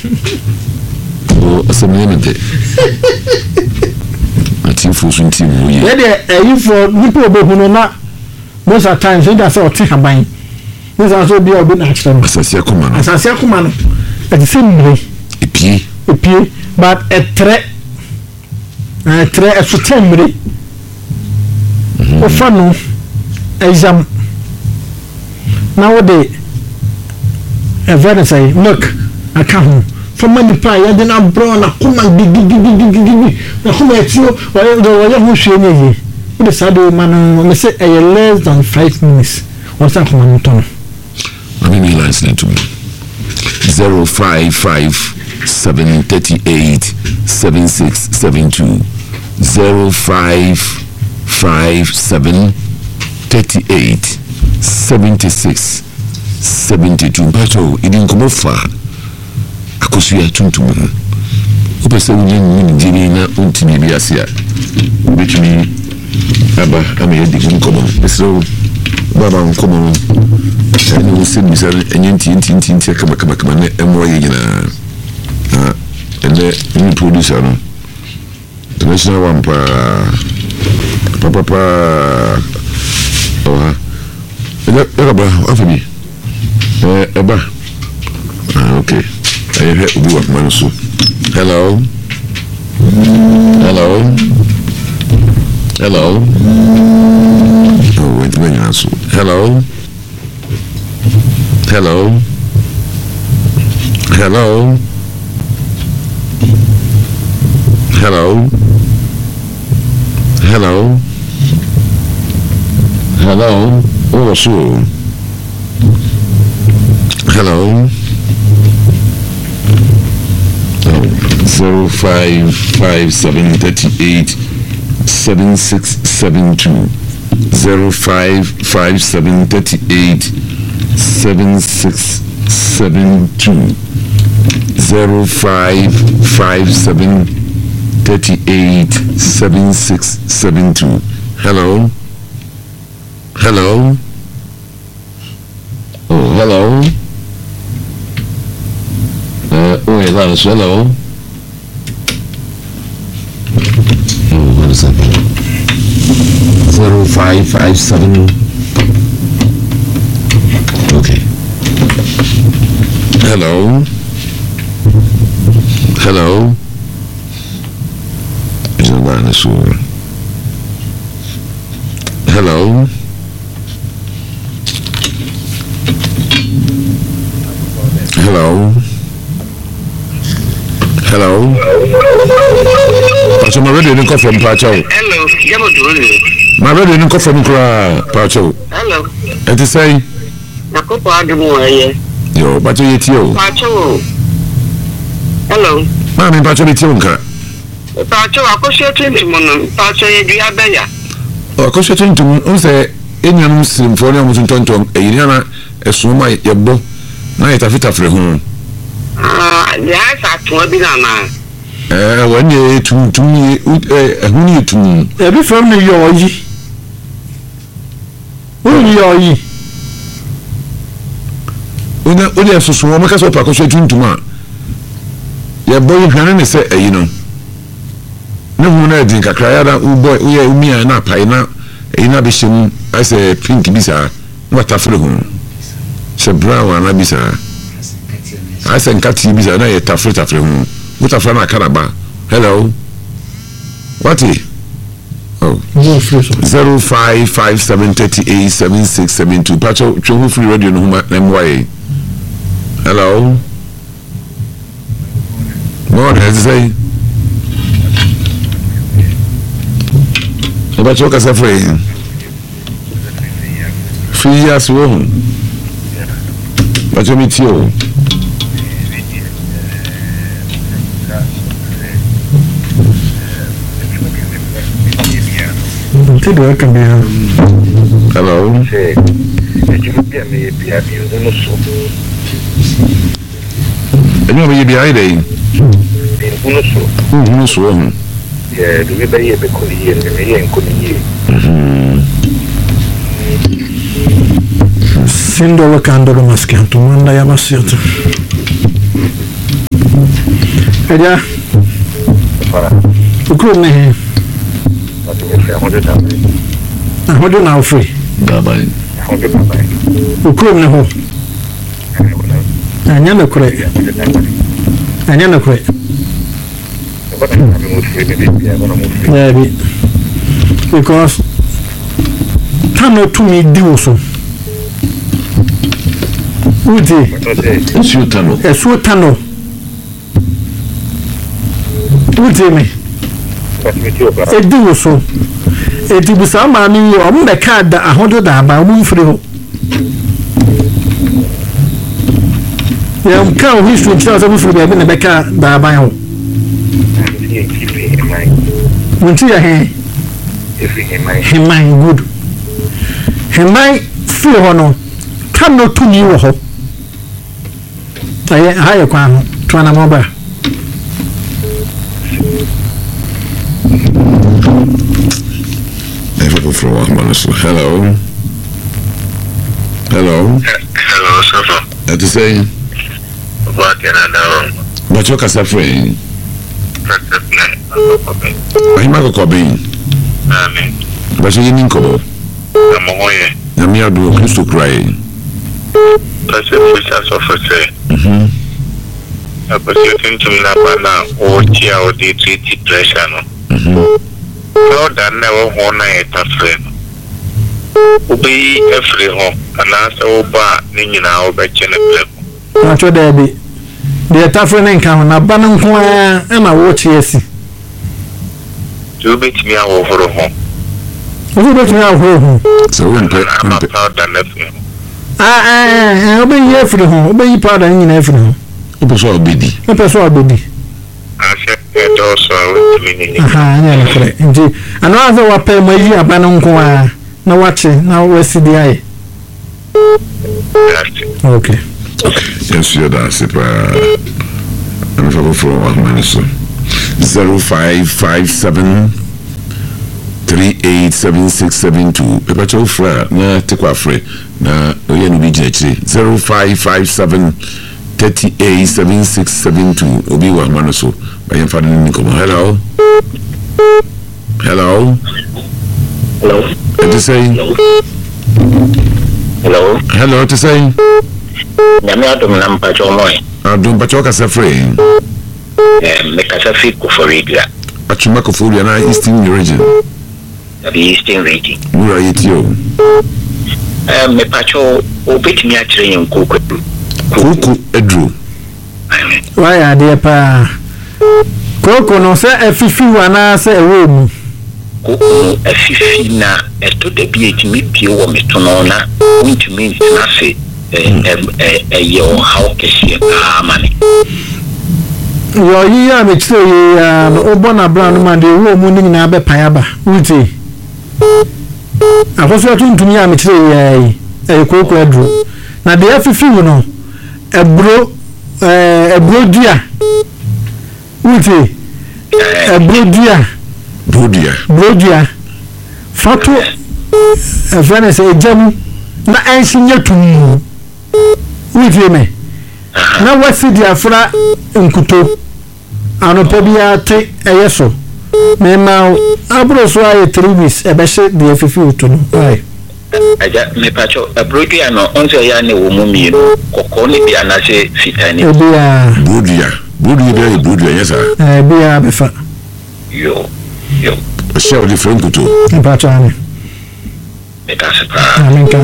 Oh, assemblée. Ati fusu nti mu ye. You for people who na most of times they say oti haban. This also be obi na actually. Asase akoma no. Asase akoma no. At the same way. Epie, but a threat a sutembre. O fanu exam. Nowadays a very say look I come from money pie and then I'm brown come and dig na come at you or who show me the saddle man me say less than 5 minutes or something on ton. I mean you listening to me 055-738-7672 055-738-7672 Pato idin komo fa akosu ya tuntum o pese wonye ni dini na ontimi bi ase a obetumi aba ama ye digi komo so baba nkomo ene wo se bisa enye nti kama na emro ye nyina ene ni producer no international one pa eba afabi eba okay I heard you work man so hello oh wait when you answer hello oh so hello 055-738-7672 055-738-7672 055-738-7672 hello oh hello oh yeah, hello. Oh, what is that? 0557. Okay. Hello. Is a dinosaur. Hello. Pacho, my radio didn't come from Pacho. Hello, my radio didn't come from Pacho. Hello. And to say, yo, Pacho, you Pacho. Hello. Mammy, Pacho, it's your Pacho, I could share to Pacho, you are there. Oh, I could share to say, in your Muslim for your Muslim tonton, a Yana, a Suma, your book, night of it after home. The eyes are to be done. When you to me, who you to me? Every family you're ye. When you have so much as what I could say to ma. Your boy, Hannah say, you know. No one I think a cry out, boy, we are me and up, I know, in addition, I say, pink bizarre, what a flu. Say, brown and abisa. I said, Cathy bizarre, I tough it after him. What a friend I can about. Hello. What is? Oh. 055-738-7672. Pacho, Chohu Free Radio no MY. Hello. What does it say? Pacho Casafre. 3 years old. Pacho meet you. Hello. Anyway, you be hiding. Yeah, do we buy a peculiar and $100 candle mascanto, manda ya masito. Kaja. Ukuru me. Ahodo na ofri. Baba. Ukuru me ho. Anya na kure. Maybe. Because Tano to me do so. Uti. Tano. Esu Tano. Uti me. Do so. It was some money on the card that 100 about move through. Yeah, come history tells us we have been a becker that by home. When see a hand, he might good. He might feel honor. Come not to you. I hire Quan, Twana Mobile. Hello. Hello, sir. At the same. What can I know? But you're suffering. I'm not a copy. But you didn't go. I'm away. I'm here to close to cry. That's a business officer. I was using to Napana or Chia or D3 pressure. So that never won a friend. Obey every home and answer over Nina over Chennai. Not your daddy. The Tafren encounter na Bannon Choir and I watch yes. You beat me out over home. Who bet me out home? So I'm not proud than nothing. I'll be here for the home, obey pardon in every home. it was all biddy. A person baby. I said that also I went to meaning. Indeed. Another wa pay my year Bannon Choir. Now watch it, now where's the eye? Okay. Yes, you're that's it. I'm for 1 minute. 0557 387672. Pepacho Fra, na Tekwa Fre, na Oyenu Bijeci. 0557 387672. Obi wa Manoso. By your father Nikomo. Hello. Hello. What to say? Hello, to say? Nyame adom na mpacho moy. Adom mpacho kasa free. Me kasa fi ko for radio. Achuma ko for na Eastern region. The Eastern region. Mura yetio. Me pacho obetimi a kire yen kokodu. Koko edru. Why are there pa? Koko no se efifi wana se ewo mu. Koko efifi na eto de bi etimi pie wo metono na untimi na se yo how kesi amane. Yo yiya me chire ya obona brand man de wo mu ni na be payaba. Uti. Akoso tuntumi ya me chire ya koko edru. Na de efifi wo no ebro dia. Uti. Brodia. Fato Venice ejam na ensinya tum. Uti me. Na wasi dia fra nkuto. Anopa bia te eyeso. Me ma abro so aye 3 weeks e be se de fifi uto no. Ai. Aja me pacho brodia no onse ya ne wo mu mi no kokko ni bia na se fitani. Bia. Brodia yes sir. Bia be fa. Yo. Show different kuto. Pacho ani. Me kasa pa. Aminka.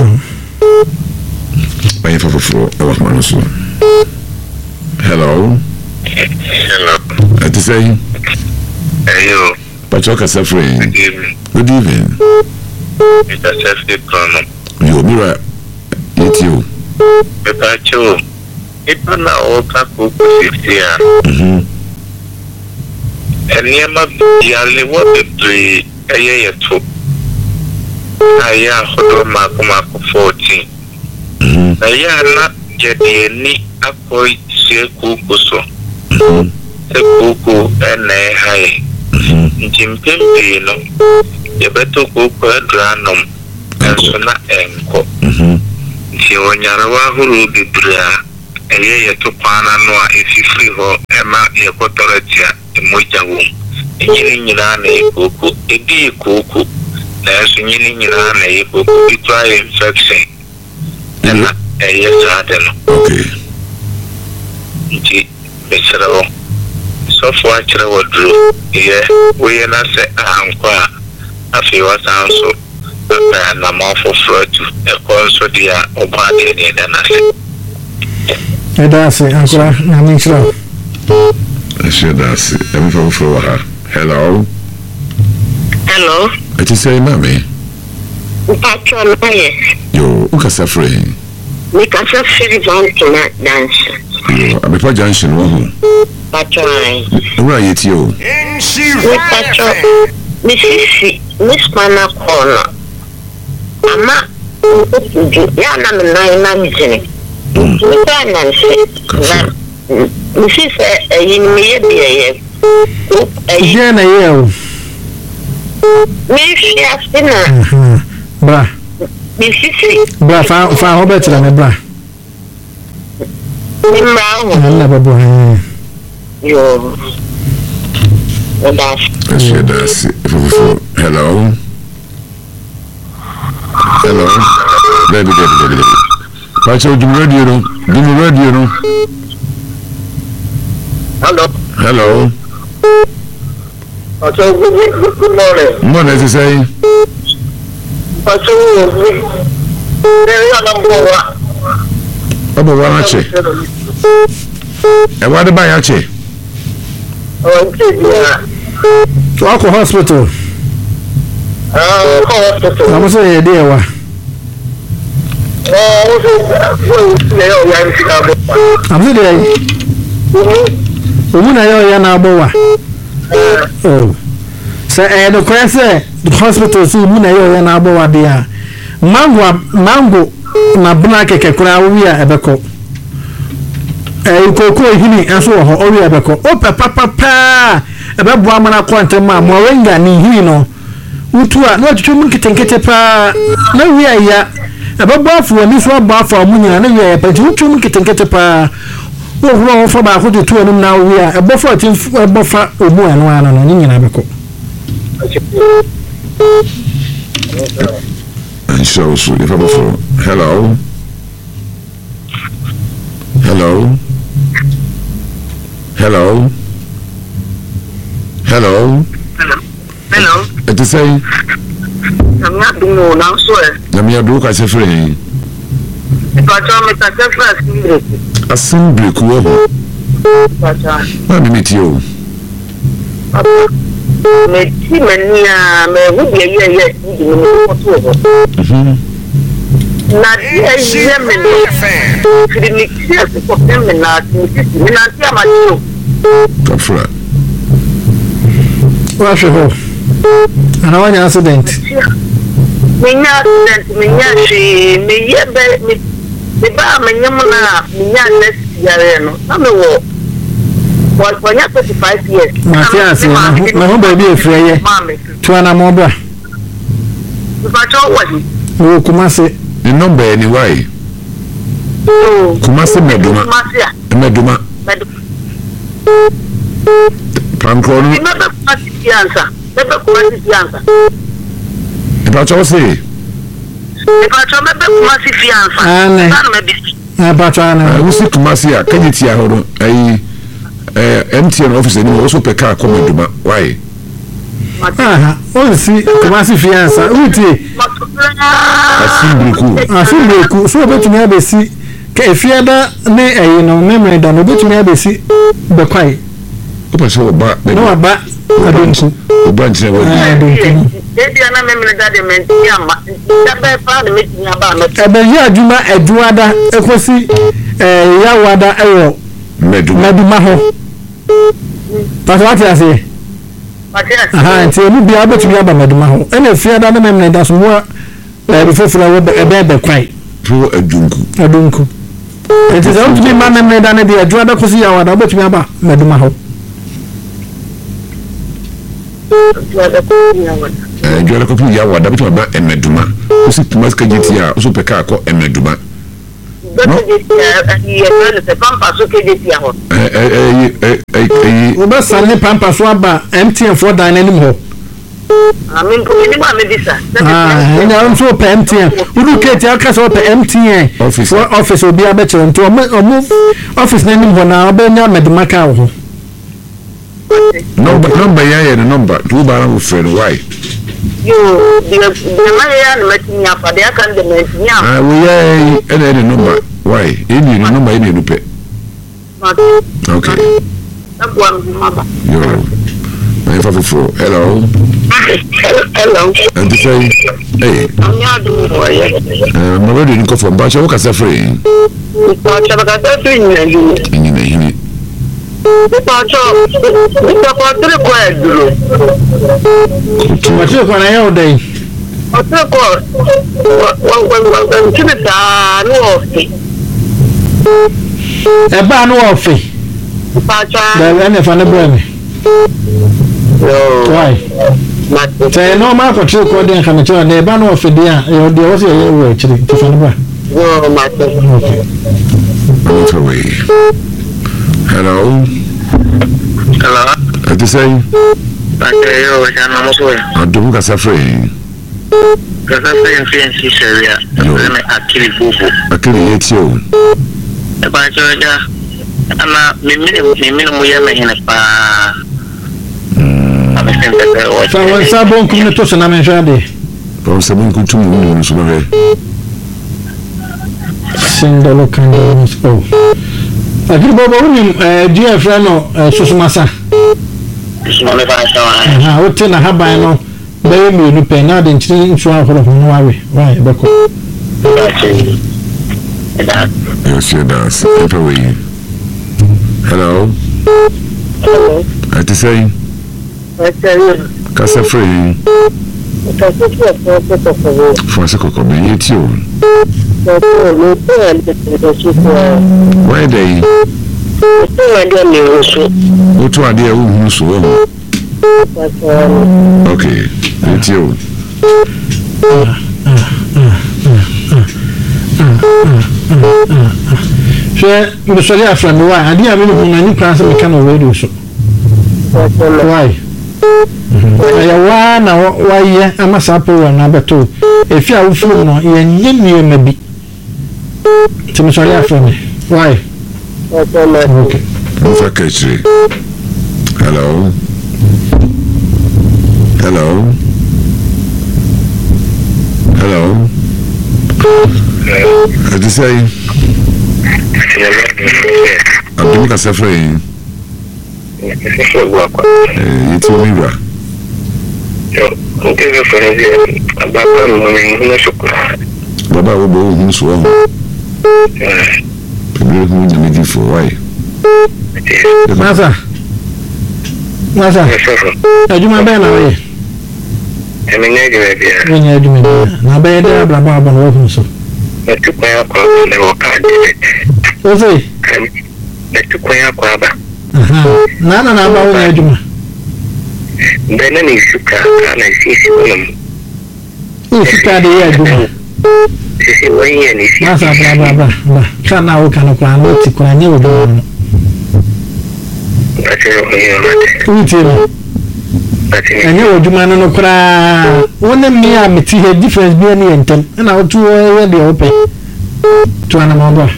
By your for Manoso. Hello. What to say? Hey, Pacho kasa free. Good evening. It's a safety problem. Yo, Mira, yetio. Pacho, it's na oka ko safety. Eniema biale wo bebre eye to. Aya hodo mako 14. Aya na jede ni akoi se kuku so. Se kuku ene hai. Njimpembe no. Yebeto kuku edranom. Enso na enko. Nti onyara wa huru bebre a ɛyɛ to kwana no a efifiri hɔ ɛma yɛkɔtɔrɔtia emoja wom nyini nyinaa na ekoko ebi ekoko na ɛso nyini nyinaa na ekoko bitwa infection ɛna ɛyɛ saade no okay nti besrɛwo sɔfo akyerɛ wɔ duro yɛ woyɛ na sɛ ahankɔ a afei wasan so na ma foforɔ tu ɛkɔ nso deɛ a ɔbɔ adeɛ ne ɛda n'ase ɛdaase ankora na menkyerɛ ɛhyɛ daase ɛmefa foforɔ wɔ ha hello ɛti sɛ mame mpatwa naye yo wokasa frɛ mikasa firi vankina dansa yo abepa junction wɔ ho patwa wura yɛtie o mpatwa misisi mispana kono ama ya na menai na mjini nika nansi na misisi yinimiye biye ye na ye o misisi asina bra misisi bra fa ho betra me bra nimra ho na babo yo ɛhyɛ daase foforɔ hello baby pacho dum radio no hello pacho good morning mo na say pacho ya na mbowa abo wa che e wa de ba ya che to ako hospital hospital amo so ye dey wa I'm there. Omu na yo ya na agbowa. Oh. Say the question the hospital so omu na yo ya na agbowa dia. Mango na buna keke kura wi a ebeko. Ikoko hini enso ho o wi ebeko. O papa ebebo amana kwante ma mo wenga ni hini no. Utu a no twetwe mu kitenkete pa na wi ya ebebo afu ani so aba afu amunya na wi ya pa twetwe mu kitenkete pa wo ho fa ba ko tutu anum na wi a ebofa ebofa omu anu anu no nyina beko and so if I'm for hello it is say I'm not doing now so na me do ka se free pacho me ta se free assembly ku ho pacho ma me metio me ti mania me hu ye ni mo to ho na ye me no clinic se ko me na ni na ti amacho kafra wa sheho ana wanya accident menya shi me ye be me ba menyam na menya next year no na me wo wanya 35 years Matias na ho ba bi efreye to ana mo bra ba cho wadi wo Kumasi the number anyway Kumasi meduma pankro no me ba Kumasi fianza pacho say pacho me ba Kumasi fianza na me bi pacho ana we see Kumasi a kanyiti ahoro ai MTN office ni also pe car come meduma why o si Kumasi fianza uti asibreku so betumi abesi ka efiada ne ayi no memory da no betumi abesi be kwai o pa so ba no ba adonku o ba nche wa dey na memory da de mentia ma da be fa de metia ba me ebe ya adwuma eduada ekosi yawada ewo meduma ho patwati ase nti emu bia betumi aba meduma ho ena efiada ne memory da so mo before we be kwai pro adunku it is out to be man memory da ne dia eduada kosi yawada betumi aba meduma ho Jwala ko ya wada bitwa ba emeduma usi Kumasi kanyiti a uso peka akọ emeduma Oba sane pampa so aba MTN for dan anim ho. Amen ko ni ma me bisa. Ina on so pe MTN. Uru keti aka so pe MTN. Office obi abetire nto omo office na anim ho na obenya medmaka ho. Number ya the number. Tu bara wo friend why? Yo, the man ya na matinya fa de aka de matinya. We ya the number. Why? You need the number you need to pay. Okay. Yo. Hello. Hello. And to say, hey. I'm already in from Bacha. What can I say? Eba no ofe. The ene fa ne breme. Why? Say no ma ko tru ko den kan tru na eba no ofe dia. E o de o se e wo chiri ti fa ne bra. Okay. Hello. Hello. What you say? Okay, yo, jana mo ko. Adu ka safre. Ka safre influence area. Na akili bobo. Akili etio. Eba joja. Ana mimi mo yema hina pa. Sa sabon kuma to sana men jade. Kwa sabon kun tumu ni so be. Sindolo kando so. Akili bobo unim GF no susumasa. Susumasa ba sawa. Wote na haban no be mi nu pe na de nchiri nso ahoro ho no awe. Why be ko. Yes, that's everywhere. Hello. Hello. I to say. Kasa free. Fonse koko be yetio. Why they? Otu ade e wu so wo. Okay. Yetio. Me sorry afra me why ade a me no na ni plan se me kan o radio so. Why? Ya wa na wa ye amasapo wa na beto efi a wo fu no ye nye mabi. Ti me sorry afra me. Why? Okay. Okay. Hello. Hello. Hello. What you say? Abdul Kasafre. It's a mirror. Baba will go home swam. People who need for why? Masa. I do my band away. I'm in Nigeria. When you do me, now bed, blah blah blah. So I took my alcohol and I walked out. what's it? I took my alcohol. Nana na ba wona adwuma. Bena ni suka na sisi wonam. Suka de ya adwuma. Sisi wanya ni sisi. Masa bla bla bla. Kana o kana kwa no ti kwa nye odwo no. Atero oyo. Utiro. Anya odwuma no kura wona mi a meti he difference bi ani entem na otu we de ope. To ana mo ba.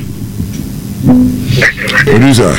Elisa.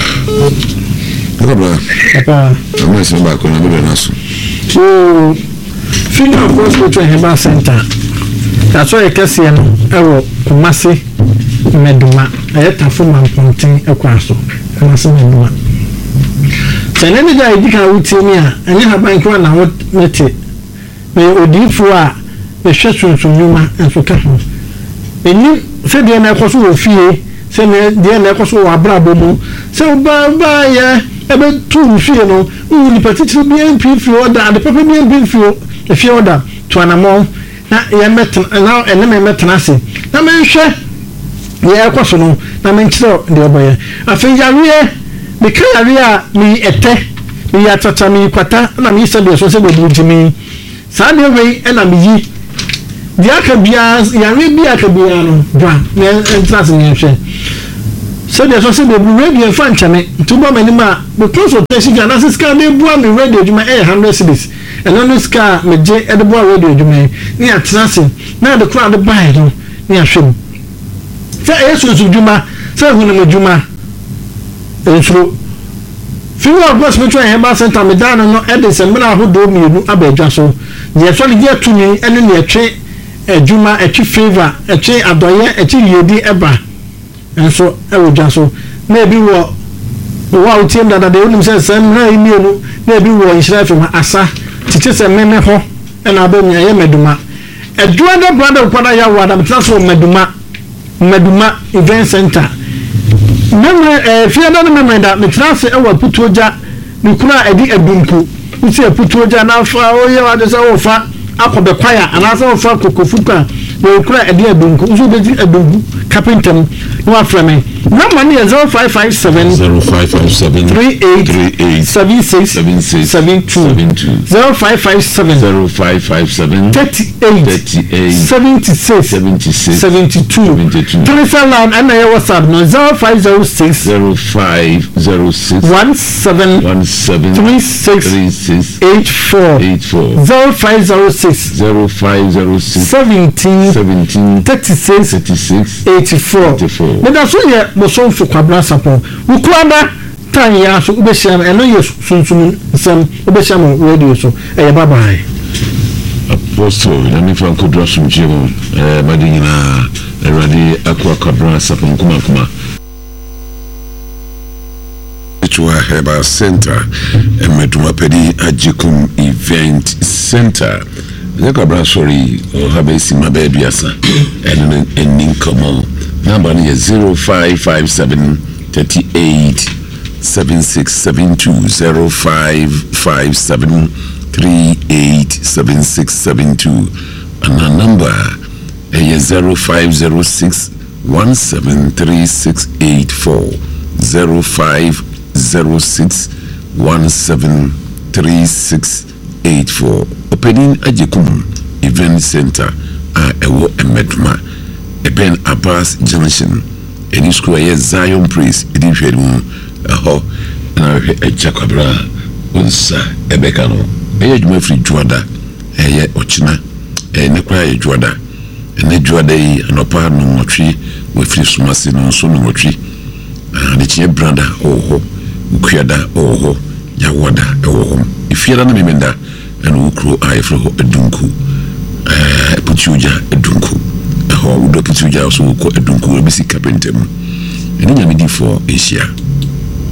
Papa. I'm not saying back on the naso. So, Field of Hospital Heba Center. That's why I can see no. Kumasi Meduma. I had to form a contain a quasso. Kumasi Meduma. So, any day you can root me, and you have bank one and what met it. May Odi for the session from Yuma and for Capo. And you said the Nakosu fee, send the Nakosu Abrabo. So, bye, ebe tu fie no uni particular BNP fie order and the paper BNP fie fie order to anamo na ye met na ene me metnase na me hwe ye kwaso no na me nkyere de oboye afi yawe me kare a mi ete mi atata mi kwata na mi se de so se de jimi sa de we na mi yi dia ka bia yare bia ka bia no bra na entrance ne hwe so dia so se be radio fa nchame tuba manima be consultation ga na ska na bua me radio juma 100 cedis eno no ska me je e de bua radio juma ni atrance na de kra de buy no ni ahwem fa yesu juma sa hunu me juma enso fiwa boss me try hemba center me dan no edison me na hodo mienu abadwa so ye so le ye tuni ene ne etwe ejuma etwe favor etwe adoye etwe yedi eba enso ewodwa so na bi wo utiem da de unim se sem na imienu na bi wo nhira fe ma asa tete se meme ho ena abamia ye meduma edua da brother kwada ya wada me transfer meduma event center meme fiada no meme da me transfer ewa putoja ni kuna edi edunku uti putoja na fa oye wade se wo fa akobe kwaya anasa wo fa kokofuka we kura edi edunku uso be edunku carpenter no aframe number ni 0557 38 76 72 0557 38 76 72 telephone line and your WhatsApp no 0506 17 36 84 0506 17 36 84 but that's what you so for kwabra support ukwanda tan ya so ubesham eno ye sunsun sam ubesham radio so bye bye apostle na mi fa ko dro sum jemo madina ready akwa kwabra support kuma Chua Heba Center Meduma Pedi Ajikum Event Center Kwabra sorry habe sima baby asa and common number is 0557 38 7672 0557 38 7672 and our number is 0506 173684 0506 173684 opening Ajikum Event Center ewo Meduma Ben Abbas Junction in Square Zion Praise in Fedmu ho na Jacobra unsa ebekano ejuma free juada ochina ne kwa juada ne juada yi anopa no motwi we free sumase no so no motwi ne tie branda oho kuada oho yawada oho ifiada na memenda and ukro ayfro edunku puchuja edunku ho udokituja so ko edunku ebisi carpenter mu eni nyame di for Asia